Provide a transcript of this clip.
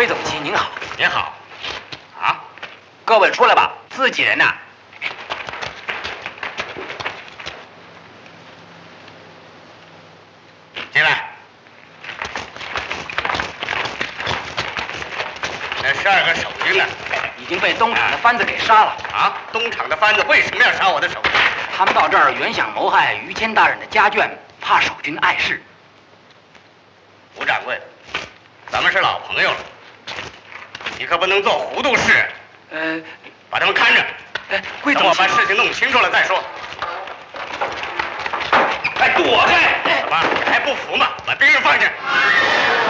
魏总机您好。 您好。啊， 各位出来吧，自己人呐。 进来。那12个守军呢？ 已经被东厂的番子给杀了。 啊，东厂的番子为什么要杀我的守军？ 他们到这儿原想谋害于谦大人的家眷，怕守军碍事。 吴掌柜，咱们是老朋友了，你可不能做糊涂事。把他们看着。 贵总， 等我把事情弄清楚了再说。哎，躲开！怎么还不服吗？把兵刃放下。